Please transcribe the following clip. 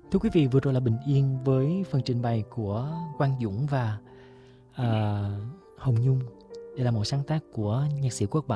Thưa quý vị, vừa rồi là Bình Yên với phần trình bày của Quang Dũng và Hồng Nhung. Đây là một sáng tác của nhạc sĩ Quốc Bảo.